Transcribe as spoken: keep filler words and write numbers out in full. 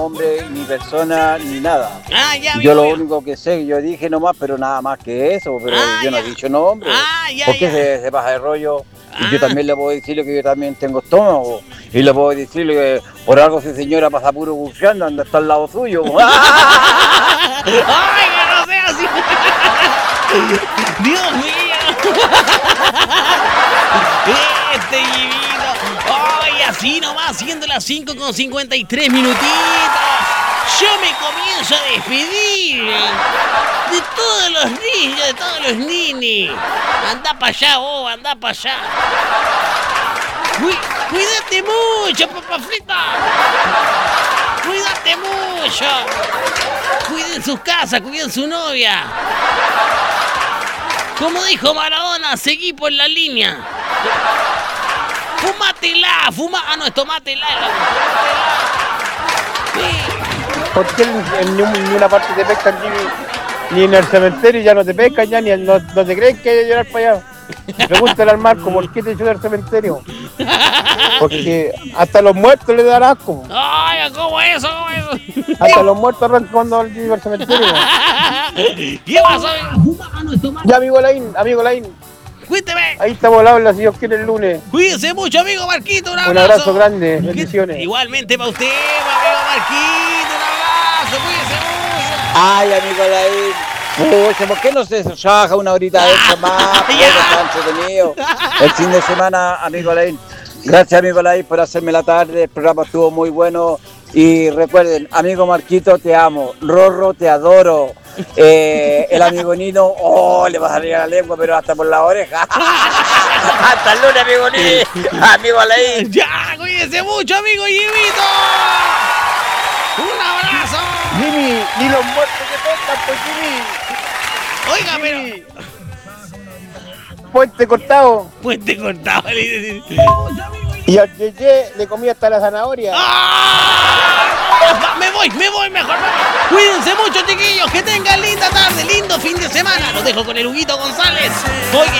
nombre, ni persona, ni nada. Ah, ya, Yo lo amigo, único que sé, yo dije nomás, pero nada más que eso, pero Ah, yo no he ya. dicho nombre. Ah, ya, ¿Por qué ya. se, se pasa de rollo? Y Ah. yo también le puedo decirle que yo también tengo estómago. Y le puedo decirle que por algo esa señora pasa puro buceando, anda está al lado suyo. ¡Ay, que no sea así! ¡Dios mío! Este divino. ¡Ay, así nomás! Siendo las cinco con cincuenta y tres minutitos. Yo me comienzo a despedir de todos los niños, de todos los ninis. Anda para allá, vos, anda para allá. Cuí- Cuídate mucho, papa frita. Cuídate mucho. Cuiden sus casas, cuiden su novia. Como dijo Maradona, seguí por la línea. Fumátela, fuma. Ah, no, es tomátela. Sí. ¿Por qué en, en ni un- ni una parte te pescan ni, ni en el cementerio ya no te pescan ya, ni en- no, no te creen que hay que llorar para allá? Pregúntale al Marco por qué te echó del cementerio. Porque hasta los muertos le dan asco. Ay, ¿cómo eso? ¿Cómo eso? Hasta los muertos arrancan cuando llegan al cementerio. ¿Qué pasó? Ah, no, es tomate. Ya, amigo Laín, amigo Laín, Cuénteme. ahí estamos al habla si Dios quiere el lunes. Cuídense mucho, amigo Marquito. Un abrazo. Un abrazo grande, bendiciones. Igualmente para usted, amigo Marquito. Un abrazo. Cuídense mucho. Ay, amigo Laín. Pucha, ¿por qué no se trabaja una horita extra más? Pero Ya. está entretenido. El fin de semana, amigo Laín. Gracias, amigo Laín, por hacerme la tarde. El programa estuvo muy bueno. Y recuerden, amigo Marquito, te amo. Rorro, te adoro. Eh, el amigo Nino, oh, le va a salir a la lengua, pero hasta por la oreja. Hasta el lunes, amigo Nino. Amigo Laín. Ya, cuídense mucho, amigo Jimito. Un abrazo. Jimmy, ni los muertos te pescan, pues Jimmy. Oiga, pero... Jimmy. Puente cortado. Puente cortado. Y al Yeye le comí hasta la zanahoria. ¡Ah! Me voy, me voy mejor. me voy. Cuídense mucho, chiquillos. Que tengan linda tarde, lindo fin de semana. Los dejo con el Huguito González. Oye.